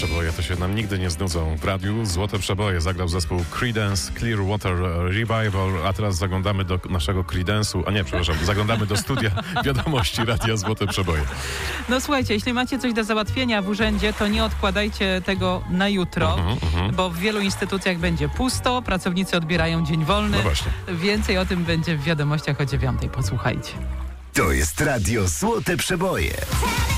przeboje to się nam nigdy nie znudzą. W radiu Złote Przeboje zagrał zespół Creedence Clearwater Revival, a teraz zaglądamy do naszego Creedence'u, zaglądamy do studia Wiadomości Radia Złote Przeboje. No słuchajcie, jeśli macie coś do załatwienia w urzędzie, to nie odkładajcie tego na jutro, bo w wielu instytucjach będzie pusto, pracownicy odbierają dzień wolny. No właśnie. Więcej o tym będzie w Wiadomościach o 9:00. Posłuchajcie. To jest Radio Złote Przeboje.